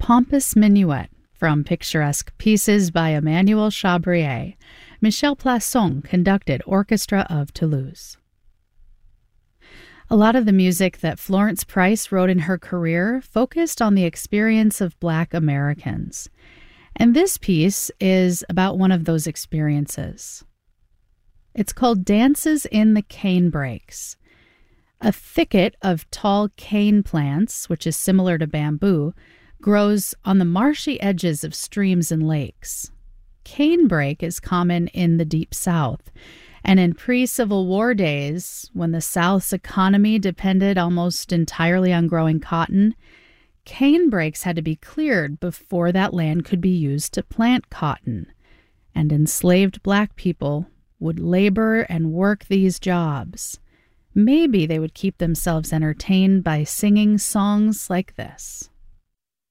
Pompous Minuet from picturesque pieces by Emmanuel Chabrier. Michel Plasson conducted Orchestra of Toulouse. A lot of the music that Florence Price wrote in her career focused on the experience of Black Americans. And this piece is about one of those experiences. It's called Dances in the Canebrakes. A thicket of tall cane plants, which is similar to bamboo, grows on the marshy edges of streams and lakes. Canebrake is common in the Deep South, and in pre-Civil War days, when the South's economy depended almost entirely on growing cotton, canebrakes had to be cleared before that land could be used to plant cotton, and enslaved Black people would labor and work these jobs. Maybe they would keep themselves entertained by singing songs like this.